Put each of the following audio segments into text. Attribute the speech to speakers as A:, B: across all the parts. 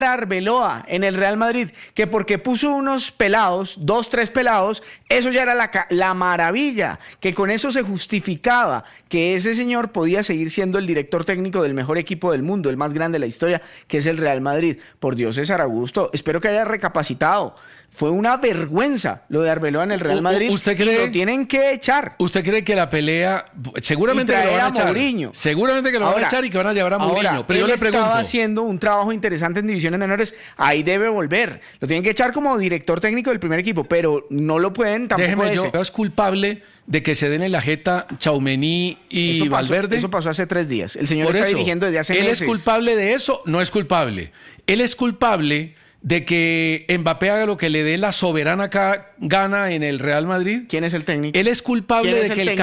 A: Arbeloa en el Real Madrid, que porque puso unos pelados, 2, 3 pelados, eso ya era la maravilla, que con eso se justificaba que ese señor podía seguir siendo el director técnico del mejor equipo del mundo, el más grande de la historia, que es el Real Madrid. Por Dios, César Augusto, espero que haya recapacitado. Fue una vergüenza lo de Arbeloa en el Real Madrid.
B: ¿Usted cree,
A: y lo tienen que echar?
B: ¿Usted cree que la pelea seguramente que lo van a echar?
A: Mourinho.
B: Seguramente que lo van a echar y que van a llevar a Mourinho. Pero yo le pregunto,
A: estaba haciendo un trabajo interesante en divisiones menores, ahí debe volver. Lo tienen que echar como director técnico del primer equipo, pero no lo pueden tampoco.
B: Déjeme, yo es culpable de que se den en la jeta Tchouaméni y Valverde.
A: Eso pasó hace 3 días. El señor está dirigiendo desde hace meses.
B: ¿Él es culpable de eso? No es culpable. Él es culpable de que Mbappé haga lo que le dé la soberana gana en el Real Madrid.
A: ¿Quién es el técnico?
B: Él es culpable de que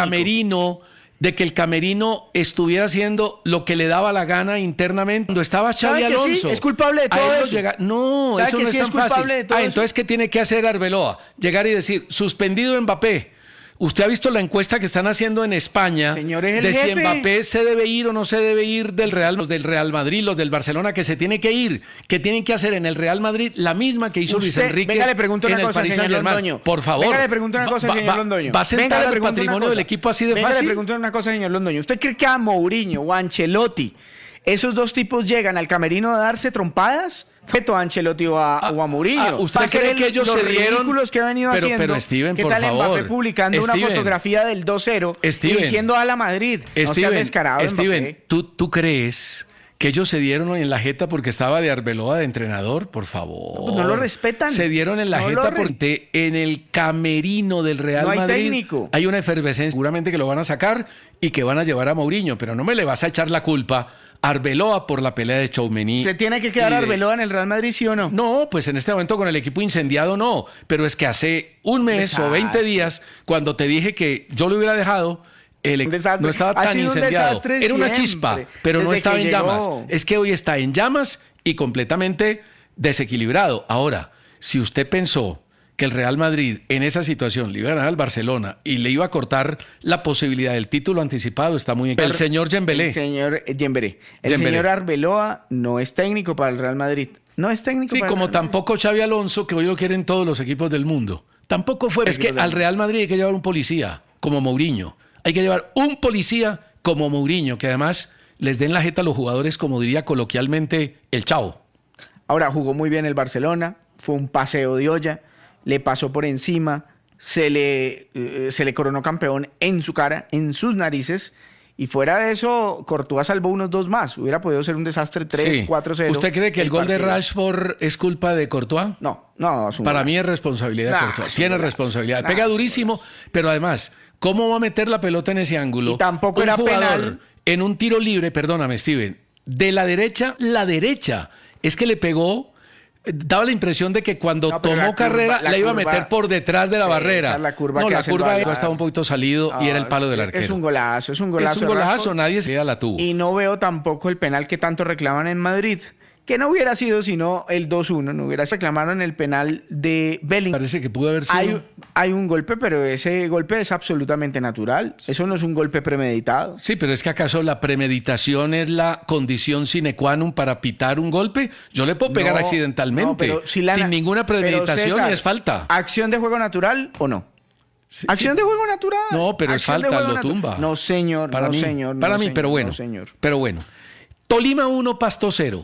B: el camerino estuviera haciendo lo que le daba la gana internamente. Cuando estaba Xabi Alonso.
A: Sí? Es culpable de todo eso.
B: No, eso no es tan fácil. Entonces, ¿qué tiene que hacer Arbeloa? Llegar y decir, suspendido Mbappé. ¿Usted ha visto la encuesta que están haciendo en España de si Mbappé se debe ir o no se debe ir del Real Madrid, los del Barcelona, que se tiene que ir, que tienen que hacer en el Real Madrid la misma que hizo Luis Enrique
A: venga, le pregunto
B: en
A: una cosa,
B: el Paris Saint-Germain? Por favor.
A: Venga, le pregunto una cosa, señor Londoño.
B: ¿Va a sentar al patrimonio del equipo así de fácil?
A: Venga, le pregunto una cosa, señor Londoño. ¿Usted cree que a Mourinho o a Ancelotti esos dos tipos llegan al camerino a darse trompadas? A Ancelotti o a Mourinho.
B: ¿Usted cree que ellos se dieron?
A: Los ridículos que han venido haciendo.
B: Pero Steven,
A: ¿qué
B: por
A: tal
B: favor?
A: Mbappé publicando una fotografía del 2-0 y diciendo a la Madrid? No seas descarado,
B: Steven, ¿tú crees que ellos se dieron en la jeta porque estaba de Arbeloa de entrenador? Por favor.
A: No lo respetan.
B: Se dieron en la jeta porque en el camerino del Real Madrid
A: técnico.
B: Hay una efervescencia. Seguramente que lo van a sacar y que van a llevar a Mourinho, pero no me le vas a echar la culpa Arbeloa por la pelea de Tchouaméni.
A: ¿Se tiene que quedar Arbeloa en el Real Madrid, sí o no?
B: No, pues en este momento con el equipo incendiado no, pero es que hace un mes o 20 días, cuando te dije que yo lo hubiera dejado, no estaba tan incendiado. Era una chispa, pero no estaba en llamas. Es que hoy está en llamas y completamente desequilibrado. Ahora, si usted pensó que el Real Madrid en esa situación le iba a ganar al Barcelona y le iba a cortar la posibilidad del título anticipado, está muy bien. El señor Dembélé.
A: El señor Arbeloa no es técnico para el Real Madrid. No es técnico para el
B: como
A: Real Madrid.
B: Tampoco Xabi Alonso, que hoy lo quieren todos los equipos del mundo. Tampoco fue. Es que al Real Madrid hay que llevar un policía, como Mourinho. Hay que llevar un policía como Mourinho, que además les den la jeta a los jugadores, como diría coloquialmente el chavo.
A: Ahora, jugó muy bien el Barcelona, fue un paseo de olla, le pasó por encima, se le coronó campeón en su cara, en sus narices, y fuera de eso, Courtois salvó unos 2 más. Hubiera podido ser un desastre 3-4-0.
B: ¿Usted cree que el gol de Rashford es culpa de Courtois?
A: No.
B: Para mí es responsabilidad de Courtois. Tiene responsabilidad. Pega durísimo, pero además, ¿cómo va a meter la pelota en ese ángulo?
A: Y tampoco era penal.
B: En un tiro libre, perdóname, Steven, de la derecha, es que le pegó. Daba la impresión de que cuando tomó carrera la iba a meter por detrás de la barrera.
A: La curva
B: estaba un poquito salido y era el palo del arquero.
A: Es un golazo.
B: Nadie se la tuvo.
A: Y no veo tampoco el penal que tanto reclaman en Madrid. Que no hubiera sido sino el 2-1, no hubiera reclamaron el penal de Bellingham.
B: Parece que pudo haber sido.
A: Hay un golpe, pero ese golpe es absolutamente natural. Eso no es un golpe premeditado.
B: Sí, pero es que ¿acaso la premeditación es la condición sine qua non para pitar un golpe? Yo le puedo pegar accidentalmente, sin ninguna premeditación, César, y es falta.
A: ¿Acción de juego natural o no? Sí, ¿acción de juego natural?
B: No, pero es falta, lo tumba.
A: No, señor. Para
B: mí, pero bueno.
A: No, señor.
B: Pero bueno. Tolima 1, Pasto 0.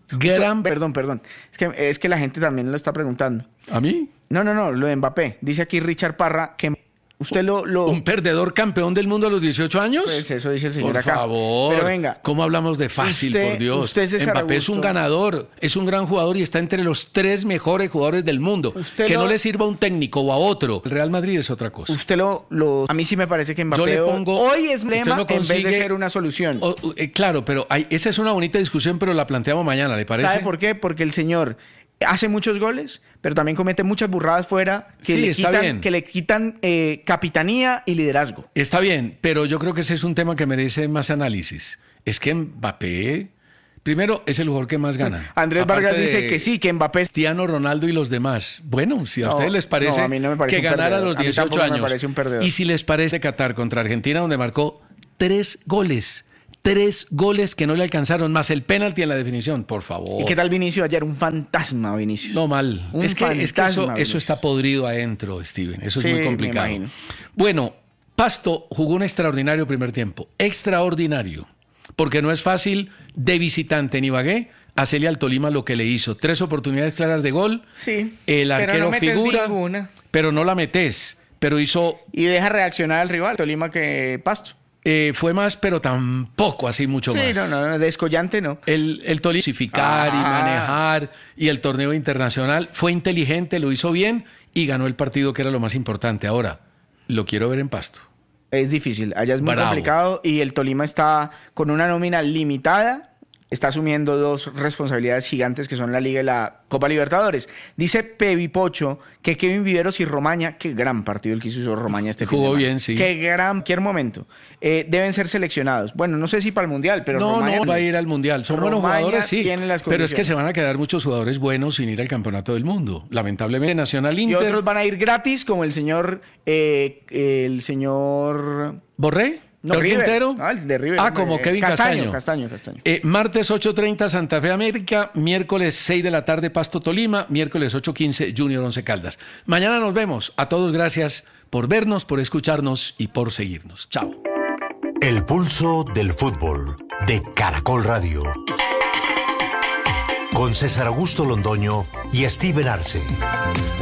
A: Perdón. Es que la gente también lo está preguntando.
B: ¿A mí?
A: No, lo de Mbappé. Dice aquí Richard Parra que usted
B: ¿Un perdedor campeón del mundo a los 18 años?
A: Pues eso dice el señor acá.
B: Por favor.
A: Pero venga.
B: ¿Cómo hablamos de fácil, por Dios? Mbappé es un ganador, es un gran jugador y está entre los 3 mejores jugadores del mundo. No le sirva a un técnico o a otro. El Real Madrid es otra cosa.
A: A mí sí me parece que Mbappé hoy es problema en vez de ser una solución.
B: Claro, pero esa es una bonita discusión, pero la planteamos mañana, ¿le parece?
A: ¿Sabe por qué? Porque el señor hace muchos goles, pero también comete muchas burradas fuera que le quitan capitanía y liderazgo.
B: Está bien, pero yo creo que ese es un tema que merece más análisis. Es que Mbappé, primero, es el jugador que más gana.
A: Andrés Vargas dice que sí, que Mbappé...
B: Cristiano Ronaldo y los demás. Bueno, si a ustedes les parece,
A: a mí no me parece
B: que ganar a los 18 años.
A: Me parece un perdedor.
B: Y si les parece Qatar contra Argentina, donde marcó 3 goles. 3 goles que no le alcanzaron, más el penalti en la definición, por favor.
A: ¿Y qué tal Vinicius ayer? Un fantasma, Vinicius.
B: No, mal. Es que eso está podrido adentro, Steven. Eso es muy complicado.
A: Me imagino.
B: Bueno, Pasto jugó un extraordinario primer tiempo. Extraordinario. Porque no es fácil de visitante en Ibagué hacerle al Tolima lo que le hizo. 3 oportunidades claras de gol.
A: Sí.
B: El arquero
A: no
B: figura,
A: ninguna.
B: Pero no la metes. Pero hizo...
A: Y deja reaccionar al rival, Tolima que Pasto.
B: Fue más, pero tampoco así mucho más.
A: Sí, no, descollante no.
B: El tolificar y manejar y el torneo internacional fue inteligente, lo hizo bien y ganó el partido, que era lo más importante. Ahora, lo quiero ver en Pasto.
A: Es difícil, allá es muy complicado y el Tolima está con una nómina limitada. Está asumiendo 2 responsabilidades gigantes que son la Liga y la Copa Libertadores. Dice Pevipocho que Kevin Viveros y Romaña, qué gran partido el que hizo Romaña este fin de semana.
B: Jugó bien, sí.
A: Cualquier momento. Deben ser seleccionados. Bueno, no sé si para el Mundial, pero Romaña
B: no va a ir al Mundial. Son buenos jugadores, sí. Pero es que se van a quedar muchos jugadores buenos sin ir al Campeonato del Mundo. Lamentablemente, Nacional Inter.
A: Y otros van a ir gratis, como el señor
B: ¿Borré?
A: No,
B: Quintero.
A: El de River.
B: Como Kevin Castaño.
A: Castaño.
B: Martes 8:30 Santa Fe América, miércoles 6 de la tarde Pasto Tolima, miércoles 8:15 Junior Once Caldas. Mañana nos vemos. A todos gracias por vernos, por escucharnos y por seguirnos. Chao.
C: El pulso del fútbol de Caracol Radio. Con César Augusto Londoño y Steven Arce.